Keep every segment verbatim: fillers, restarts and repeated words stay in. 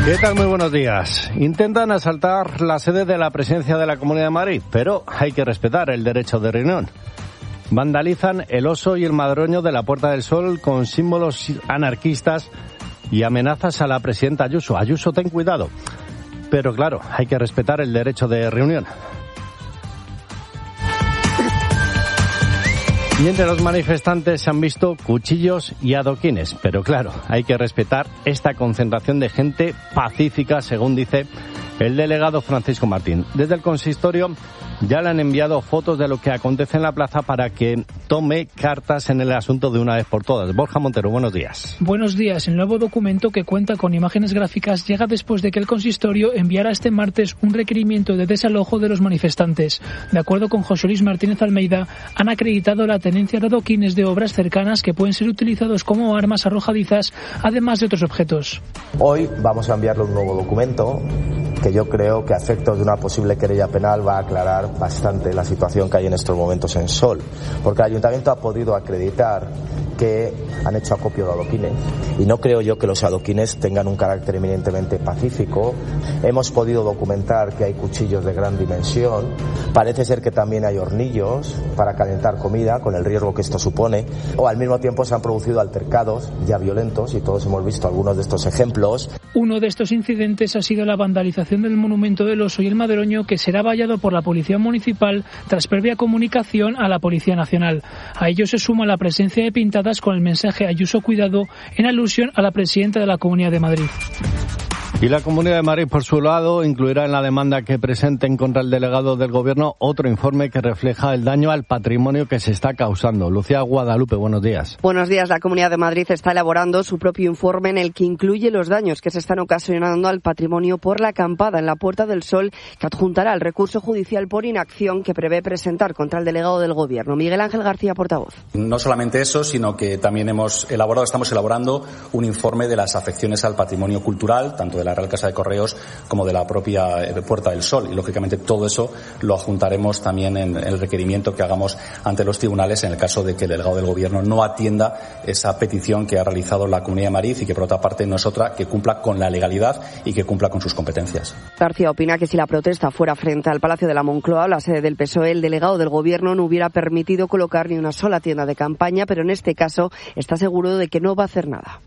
¿Qué tal? Muy buenos días. Intentan asaltar la sede de la presidencia de la Comunidad de Madrid, pero hay que respetar el derecho de reunión. Vandalizan el oso y el madroño de la Puerta del Sol con símbolos anarquistas y amenazas a la presidenta Ayuso. Ayuso, ten cuidado. Pero claro, hay que respetar el derecho de reunión. Y entre los manifestantes se han visto cuchillos y adoquines, pero claro, hay que respetar esta concentración de gente pacífica, según dice el delegado Francisco Martín. Desde el consistorio ya le han enviado fotos de lo que acontece en la plaza para que tome cartas en el asunto de una vez por todas. Borja Montero, buenos días. Buenos días. El nuevo documento, que cuenta con imágenes gráficas, llega después de que el consistorio enviara este martes un requerimiento de desalojo de los manifestantes. De acuerdo con José Luis Martínez Almeida, han acreditado la tenencia de adoquines de obras cercanas que pueden ser utilizados como armas arrojadizas, además de otros objetos. Hoy vamos a enviarle un nuevo documento que yo creo que a efectos de una posible querella penal va a aclarar bastante la situación que hay en estos momentos en Sol, porque el Ayuntamiento ha podido acreditar que han hecho acopio de adoquines y no creo yo que los adoquines tengan un carácter eminentemente pacífico. Hemos podido documentar que hay cuchillos de gran dimensión, parece ser que también hay hornillos para calentar comida, con el riesgo que esto supone, o al mismo tiempo se han producido altercados ya violentos y todos hemos visto algunos de estos ejemplos. Uno de estos incidentes ha sido la vandalización del monumento del oso y el madroño, que será vallado por la Policía Municipal tras previa comunicación a la Policía Nacional. A ello se suma la presencia de pintadas con el mensaje Ayuso cuidado, en alusión a la presidenta de la Comunidad de Madrid. Y la Comunidad de Madrid, por su lado, incluirá en la demanda que presenten contra el delegado del Gobierno otro informe que refleja el daño al patrimonio que se está causando. Lucía Guadalupe, buenos días. Buenos días. La Comunidad de Madrid está elaborando su propio informe en el que incluye los daños que se están ocasionando al patrimonio por la acampada en la Puerta del Sol, que adjuntará el recurso judicial por inacción que prevé presentar contra el delegado del Gobierno. Miguel Ángel García, portavoz. No solamente eso, sino que también hemos elaborado, estamos elaborando un informe de las afecciones al patrimonio cultural, tanto de la Real Casa de Correos como de la propia Puerta del Sol, y lógicamente todo eso lo adjuntaremos también en el requerimiento que hagamos ante los tribunales en el caso de que el delegado del Gobierno no atienda esa petición que ha realizado la Comunidad de Madrid y que por otra parte no es otra que cumpla con la legalidad y que cumpla con sus competencias. García opina que si la protesta fuera frente al Palacio de la Moncloa, la sede del P S O E, el delegado del Gobierno no hubiera permitido colocar ni una sola tienda de campaña, pero en este caso está seguro de que no va a hacer nada.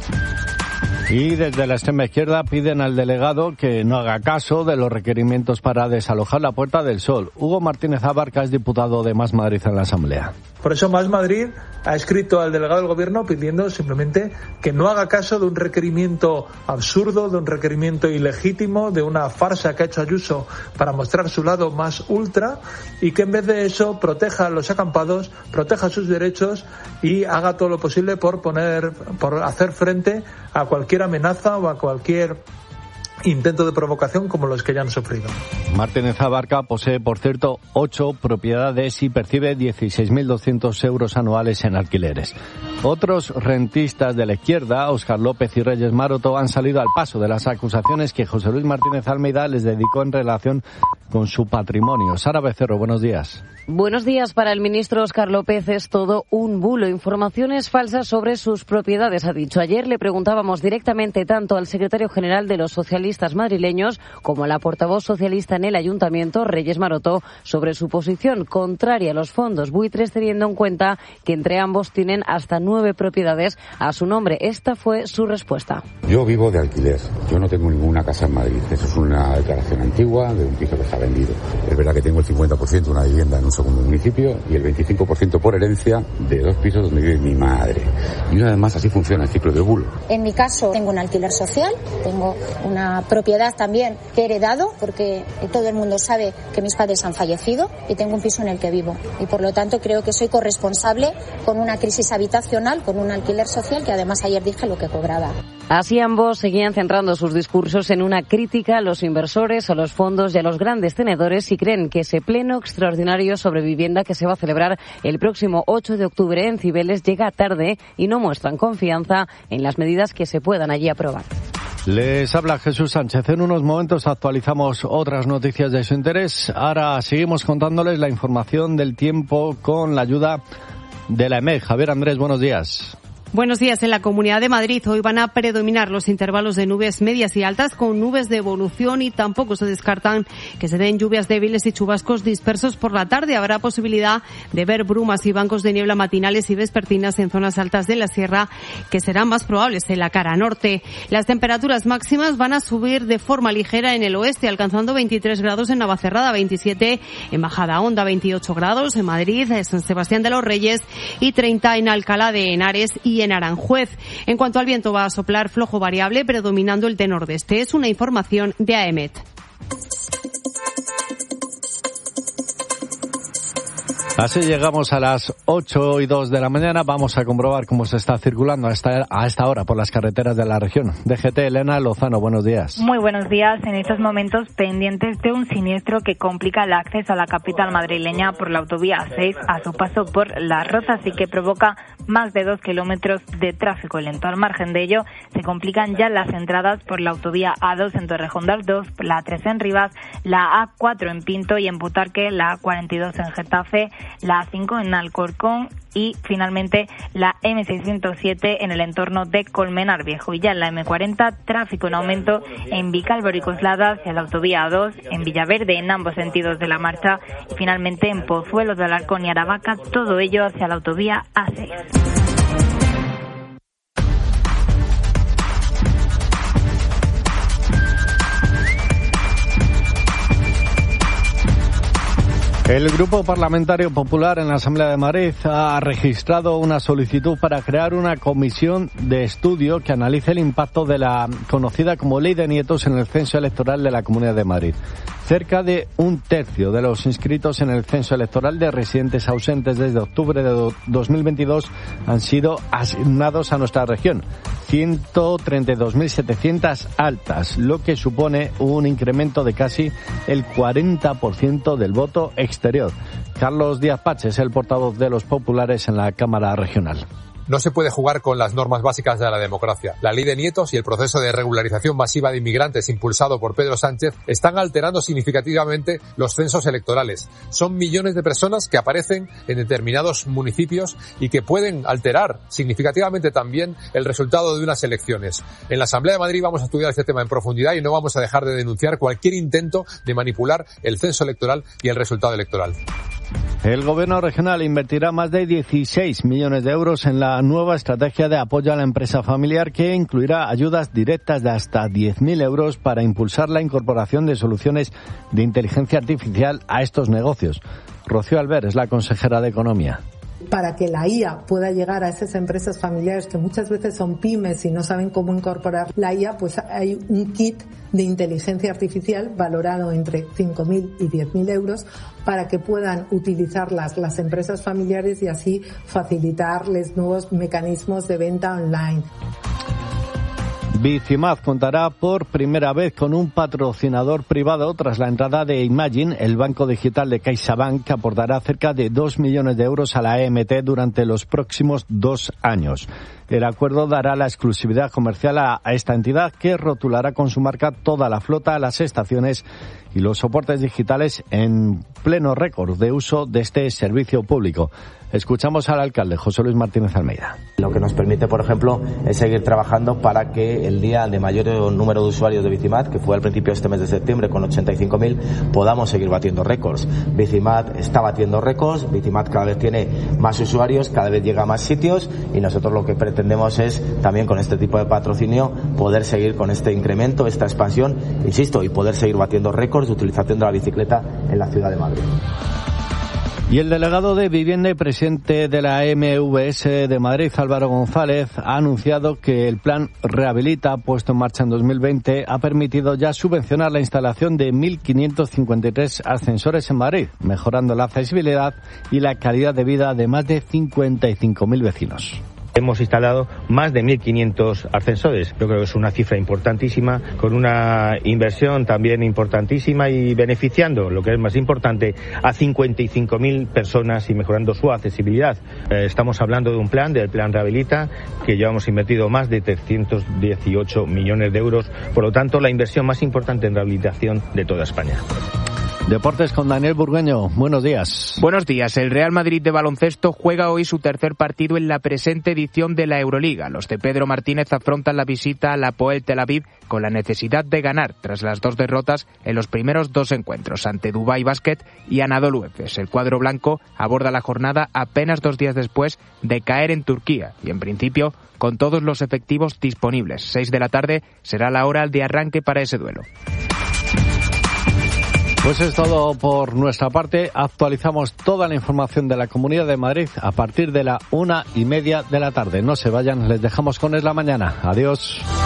Y desde la extrema izquierda piden al delegado que no haga caso de los requerimientos para desalojar la Puerta del Sol. Hugo Martínez Abarca es diputado de Más Madrid en la Asamblea. Por eso Más Madrid ha escrito al delegado del Gobierno pidiendo simplemente que no haga caso de un requerimiento absurdo, de un requerimiento ilegítimo, de una farsa que ha hecho Ayuso para mostrar su lado más ultra, y que en vez de eso proteja a los acampados, proteja sus derechos y haga todo lo posible por poner, por hacer frente a cualquier amenaza o a cualquier intento de provocación como los que ya han sufrido. Martínez Abarca posee, por cierto, ocho propiedades y percibe dieciséis mil doscientos euros anuales en alquileres. Otros rentistas de la izquierda, Óscar López y Reyes Maroto, han salido al paso de las acusaciones que José Luis Martínez Almeida les dedicó en relación con su patrimonio. Sara Becerro, buenos días. Buenos días. Para el ministro Óscar López es todo un bulo. Informaciones falsas sobre sus propiedades, ha dicho. Ayer le preguntábamos directamente tanto al secretario general de los socialistas madrileños como a la portavoz socialista en el ayuntamiento, Reyes Maroto, sobre su posición contraria a los fondos buitres, teniendo en cuenta que entre ambos tienen hasta nueve propiedades a su nombre. Esta fue su respuesta. Yo vivo de alquiler. Yo no tengo ninguna casa en Madrid. Eso es una declaración antigua de un piso que está vendido. Es verdad que tengo el cincuenta por ciento de una vivienda en un segundo municipio y el veinticinco por ciento por herencia de dos pisos donde vive mi madre. Y una vez más así funciona el ciclo de bulo. En mi caso tengo un alquiler social, tengo una propiedad también que he heredado porque todo el mundo sabe que mis padres han fallecido y tengo un piso en el que vivo. Y por lo tanto creo que soy corresponsable con una crisis habitacional, con un alquiler social que además ayer dije lo que cobraba. Así ambos seguían centrando sus discursos en una crítica a los inversores, a los fondos y a los grandes tenedores, y creen que ese pleno extraordinario sobre vivienda que se va a celebrar el próximo ocho de octubre en Cibeles llega tarde y no muestran confianza en las medidas que se puedan allí aprobar. Les habla Jesús Sánchez. En unos momentos actualizamos otras noticias de su interés. Ahora seguimos contándoles la información del tiempo con la ayuda de la E M E C. Javier Andrés, buenos días. Buenos días. En la Comunidad de Madrid hoy van a predominar los intervalos de nubes medias y altas con nubes de evolución y tampoco se descartan que se den lluvias débiles y chubascos dispersos por la tarde. Habrá posibilidad de ver brumas y bancos de niebla matinales y vespertinas en zonas altas de la sierra que serán más probables en la cara norte. Las temperaturas máximas van a subir de forma ligera en el oeste, alcanzando veintitrés grados en Navacerrada, veintisiete en Majadahonda, veintiocho grados en Madrid, San Sebastián de los Reyes y treinta en Alcalá de Henares y en Aranjuez. En cuanto al viento, va a soplar flojo variable, predominando el de nordeste. Es una información de A E M E T. Así llegamos a las ocho y dos de la mañana. Vamos a comprobar cómo se está circulando a esta, a esta hora por las carreteras de la región. D G T, Elena Lozano, buenos días. Muy buenos días. En estos momentos pendientes de un siniestro que complica el acceso a la capital madrileña por la autovía seis a su paso por Las Rozas y que provoca más de dos kilómetros de tráfico lento. Al margen de ello, se complican ya las entradas por la autovía A dos en Torrejón de Ardoz, la A tres en Rivas, la A cuatro en Pinto y en Butarque, la A cuarenta y dos en Getafe, la A cinco en Alcorcón y finalmente la eme seiscientos siete en el entorno de Colmenar Viejo. Y ya en la eme cuarenta, tráfico en aumento en Vicálvaro y Coslada hacia la autovía A dos, en Villaverde en ambos sentidos de la marcha y finalmente en Pozuelo de Alarcón y Aravaca, todo ello hacia la autovía A seis. El Grupo Parlamentario Popular en la Asamblea de Madrid ha registrado una solicitud para crear una comisión de estudio que analice el impacto de la conocida como Ley de Nietos en el censo electoral de la Comunidad de Madrid. Cerca de un tercio de los inscritos en el censo electoral de residentes ausentes desde octubre de dos mil veintidós han sido asignados a nuestra región. ciento treinta y dos mil setecientas altas, lo que supone un incremento de casi el cuarenta por ciento del voto exterior. Carlos Díaz Pache es el portavoz de los populares en la Cámara Regional. No se puede jugar con las normas básicas de la democracia. La ley de Nietos y el proceso de regularización masiva de inmigrantes impulsado por Pedro Sánchez están alterando significativamente los censos electorales. Son millones de personas que aparecen en determinados municipios y que pueden alterar significativamente también el resultado de unas elecciones. En la Asamblea de Madrid vamos a estudiar este tema en profundidad y no vamos a dejar de denunciar cualquier intento de manipular el censo electoral y el resultado electoral. El Gobierno regional invertirá más de dieciséis millones de euros en la nueva estrategia de apoyo a la empresa familiar que incluirá ayudas directas de hasta diez mil euros para impulsar la incorporación de soluciones de inteligencia artificial a estos negocios. Rocío Albert es la consejera de Economía. Para que la I A pueda llegar a esas empresas familiares que muchas veces son pymes y no saben cómo incorporar la I A, pues hay un kit de inteligencia artificial valorado entre cinco mil y diez mil euros para que puedan utilizarlas las empresas familiares y así facilitarles nuevos mecanismos de venta online. Bicimad contará por primera vez con un patrocinador privado tras la entrada de Imagine, el banco digital de CaixaBank, que aportará cerca de dos millones de euros a la E M T durante los próximos dos años. El acuerdo dará la exclusividad comercial a, a esta entidad, que rotulará con su marca toda la flota, las estaciones y los soportes digitales en pleno récord de uso de este servicio público. Escuchamos al alcalde José Luis Martínez Almeida. Lo que nos permite, por ejemplo, es seguir trabajando para que el día de mayor número de usuarios de Bicimad, que fue al principio de este mes de septiembre con ochenta y cinco mil, podamos seguir batiendo récords. Bicimad está batiendo récords, Bicimad cada vez tiene más usuarios, cada vez llega a más sitios y nosotros lo que pretendemos es también con este tipo de patrocinio poder seguir con este incremento, esta expansión, insisto, y poder seguir batiendo récords de utilización de la bicicleta en la ciudad de Madrid. Y el delegado de Vivienda y presidente de la M V S de Madrid, Álvaro González, ha anunciado que el plan Rehabilita, puesto en marcha en dos mil veinte, ha permitido ya subvencionar la instalación de mil quinientos cincuenta y tres ascensores en Madrid, mejorando la accesibilidad y la calidad de vida de más de cincuenta y cinco mil vecinos. Hemos instalado más de mil quinientos ascensores. Yo creo que es una cifra importantísima, con una inversión también importantísima y beneficiando, lo que es más importante, a cincuenta y cinco mil personas y mejorando su accesibilidad. Eh, estamos hablando de un plan, del plan Rehabilita, que llevamos invertido más de trescientos dieciocho millones de euros. Por lo tanto, la inversión más importante en rehabilitación de toda España. Deportes con Daniel Burgueño. Buenos días. Buenos días. El Real Madrid de baloncesto juega hoy su tercer partido en la presente edición de la Euroliga. Los de Pedro Martínez afrontan la visita a la Hapoel Tel Aviv con la necesidad de ganar tras las dos derrotas en los primeros dos encuentros ante Dubai Basket y Anadolu Efes. El cuadro blanco aborda la jornada apenas dos días después de caer en Turquía y en principio con todos los efectivos disponibles. Seis de la tarde será la hora de arranque para ese duelo. Pues es todo por nuestra parte. Actualizamos toda la información de la Comunidad de Madrid a partir de la una y media de la tarde. No se vayan, les dejamos con Es la Mañana. Adiós.